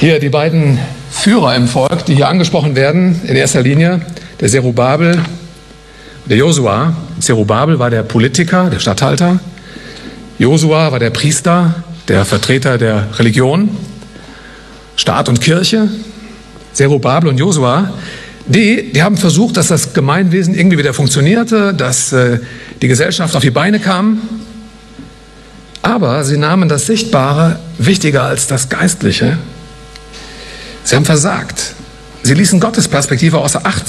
Hier die beiden Führer im Volk, die hier angesprochen werden, in erster Linie der Zerubabel, der Josua. Zerubabel war der Politiker, der Statthalter. Josua war der Priester, der Vertreter der Religion, Staat und Kirche. Zerubabel und Josua, die haben versucht, dass das Gemeinwesen irgendwie wieder funktionierte, dass die Gesellschaft auf die Beine kam. Aber sie nahmen das Sichtbare wichtiger als das Geistliche. Sie haben versagt. Sie ließen Gottes Perspektive außer Acht.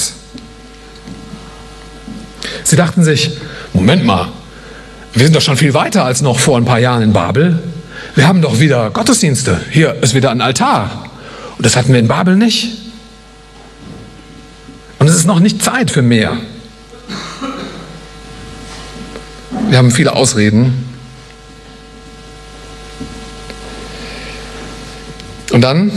Sie dachten sich, Moment mal, wir sind doch schon viel weiter als noch vor ein paar Jahren in Babel. Wir haben doch wieder Gottesdienste. Hier ist wieder ein Altar. Und das hatten wir in Babel nicht. Und es ist noch nicht Zeit für mehr. Wir haben viele Ausreden. Und dann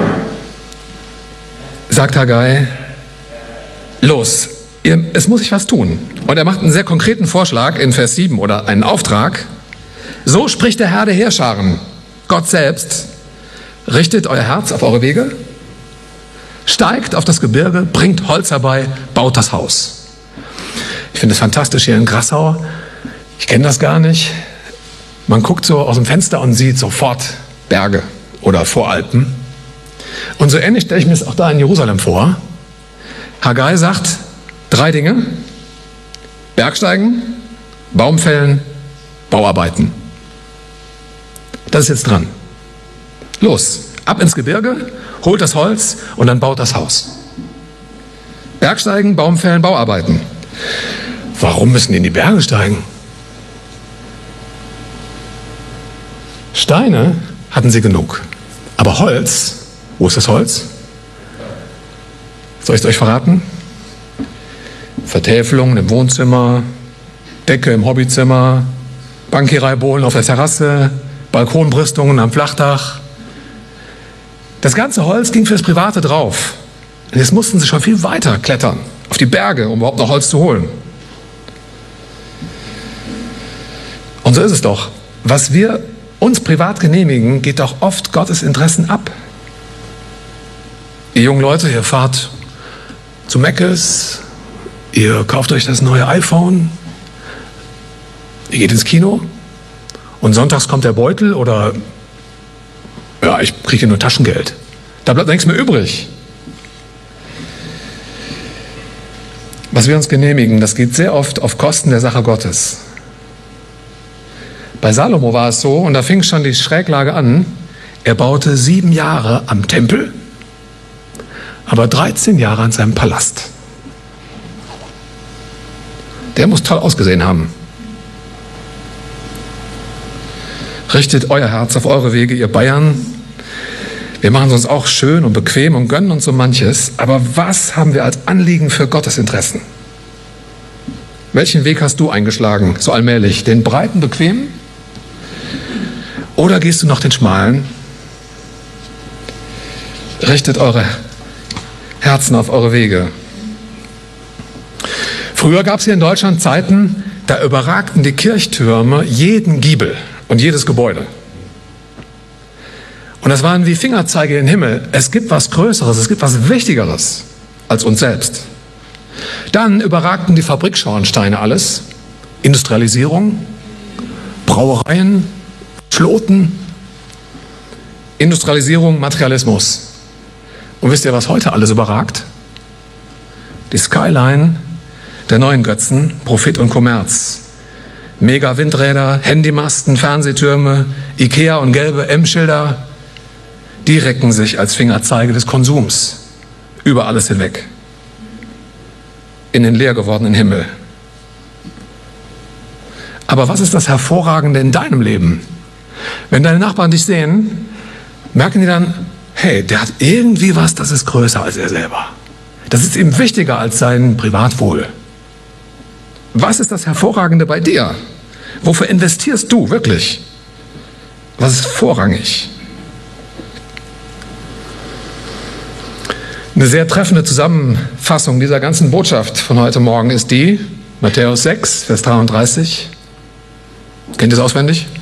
sagt Haggai, los, es muss sich was tun. Und er macht einen sehr konkreten Vorschlag in Vers 7 oder einen Auftrag. So spricht der Herr der Heerscharen, Gott selbst, richtet euer Herz auf eure Wege, steigt auf das Gebirge, bringt Holz herbei, baut das Haus. Ich finde es fantastisch hier in Grassau. Ich kenne das gar nicht. Man guckt so aus dem Fenster und sieht sofort Berge oder Voralpen. Und so ähnlich stelle ich mir es auch da in Jerusalem vor. Haggai sagt 3 Dinge: Bergsteigen, Baumfällen, Bauarbeiten. Das ist jetzt dran. Los, ab ins Gebirge, holt das Holz und dann baut das Haus. Bergsteigen, Baumfällen, Bauarbeiten. Warum müssen die in die Berge steigen? Steine hatten sie genug. Aber Holz, wo ist das Holz? Soll ich es euch verraten? Vertäfelungen im Wohnzimmer, Decke im Hobbyzimmer, Bankierreibohlen auf der Terrasse, Balkonbrüstungen am Flachdach. Das ganze Holz ging fürs Private drauf. Und jetzt mussten sie schon viel weiter klettern, auf die Berge, um überhaupt noch Holz zu holen. Und so ist es doch. Was wir uns privat genehmigen, geht doch oft Gottes Interessen ab. Ihr jungen Leute, ihr fahrt zu Mc's, ihr kauft euch das neue iPhone, ihr geht ins Kino und sonntags kommt der Beutel oder ja, ich kriege nur Taschengeld. Da bleibt nichts mehr übrig. Was wir uns genehmigen, das geht sehr oft auf Kosten der Sache Gottes. Bei Salomo war es so, und da fing schon die Schräglage an, er baute 7 Jahre am Tempel, aber 13 Jahre an seinem Palast. Der muss toll ausgesehen haben. Richtet euer Herz auf eure Wege, ihr Bayern. Wir machen es uns auch schön und bequem und gönnen uns so manches, aber was haben wir als Anliegen für Gottes Interessen? Welchen Weg hast du eingeschlagen, so allmählich? Den breiten, bequemen? Oder gehst du noch den schmalen? Richtet eure Herzen auf eure Wege. Früher gab es hier in Deutschland Zeiten, da überragten die Kirchtürme jeden Giebel und jedes Gebäude. Und das waren wie Fingerzeige in den Himmel. Es gibt was Größeres, es gibt was Wichtigeres als uns selbst. Dann überragten die Fabrikschornsteine alles. Industrialisierung, Brauereien, Floten, Industrialisierung, Materialismus. Und wisst ihr, was heute alles überragt? Die Skyline der neuen Götzen, Profit und Kommerz. Mega-Windräder, Handymasten, Fernsehtürme, Ikea und gelbe M-Schilder, die recken sich als Fingerzeige des Konsums über alles hinweg. In den leer gewordenen Himmel. Aber was ist das Hervorragende in deinem Leben? Wenn deine Nachbarn dich sehen, merken die dann, hey, der hat irgendwie was, das ist größer als er selber. Das ist ihm wichtiger als sein Privatwohl. Was ist das Hervorragende bei dir? Wofür investierst du wirklich? Was ist vorrangig? Eine sehr treffende Zusammenfassung dieser ganzen Botschaft von heute Morgen ist die, Matthäus 6, Vers 33. Kennt ihr es auswendig?